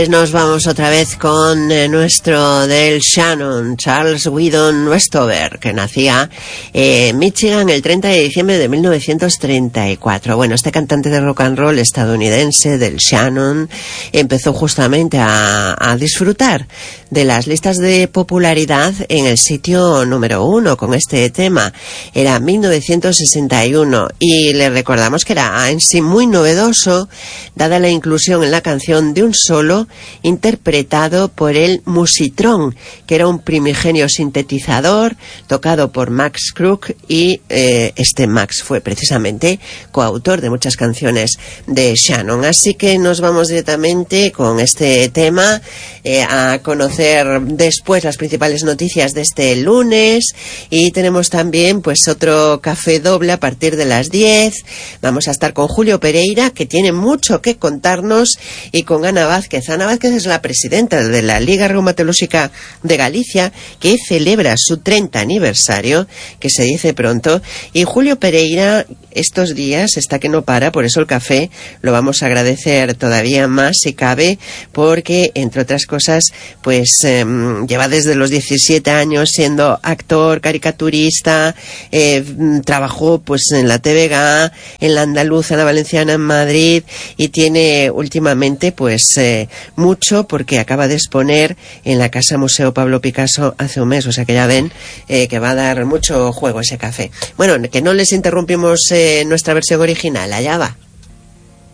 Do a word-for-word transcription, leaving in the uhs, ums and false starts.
Nos vamos otra vez con eh, nuestro del Shannon, Charles Weldon Westover, que nacía en Michigan el treinta de diciembre de mil novecientos treinta y cuatro. Bueno, este cantante de rock and roll estadounidense del Shannon empezó justamente a, a disfrutar de las listas de popularidad en el sitio número uno con este tema. Era mil novecientos sesenta y uno y le recordamos que era en sí muy novedoso, dada la inclusión en la canción de un solo interpretado por el Musitron, que era un primigenio sintetizador tocado por Max Crook, y eh, este Max fue precisamente coautor de muchas canciones de Shannon. Así que nos vamos directamente con este tema eh, a conocer después las principales noticias de este lunes, y tenemos también pues otro café doble a partir de las diez. Vamos a estar con Julio Pereira, que tiene mucho que contarnos, y con Ana Vázquez. Ana Vázquez es la presidenta de la Liga Reumatológica de Galicia, que celebra su treinta aniversario, que se dice pronto, y Julio Pereira estos días está que no para, por eso el café lo vamos a agradecer todavía más si cabe, porque entre otras cosas pues eh, lleva desde los diecisiete años siendo actor, caricaturista, eh, trabajó pues en la T V G A, en la Andaluza, en la Valenciana, en Madrid, y tiene últimamente pues eh, mucho, porque acaba de exponer en la Casa Museo Pablo Picasso hace un mes, o sea que ya ven eh, que va a dar mucho juego ese café. Bueno, que no les interrumpimos eh, nuestra versión original, allá va.